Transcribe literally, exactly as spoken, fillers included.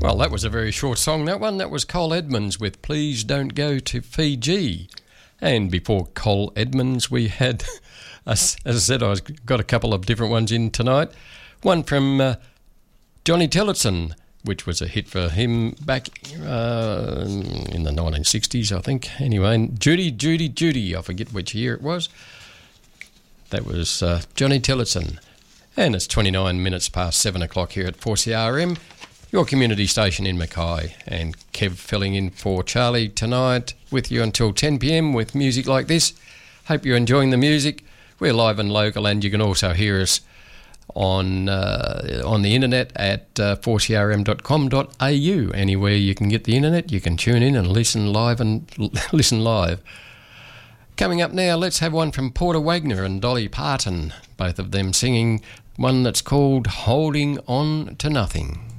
Well, that was a very short song, that one. That was Cole Edmonds with Please Don't Go to Fiji. And before Cole Edmonds, we had, as I said, I've got a couple of different ones in tonight. One from uh, Johnny Tillotson, which was a hit for him back uh, in the nineteen sixties, I think. Anyway, Judy, Judy, Judy, I forget which year it was. That was uh, Johnny Tillotson. And it's twenty-nine minutes past seven o'clock here at four C R M, your community station in Mackay. And Kev filling in for Charlie tonight with you until ten p m with music like this. Hope you're enjoying the music. We're live and local, and you can also hear us on uh, on the internet at uh, four c r m dot com dot a u. Anywhere you can get the internet, you can tune in and listen live and listen live. Coming up now, let's have one from Porter Wagner and Dolly Parton, both of them singing one that's called Holding On to Nothing.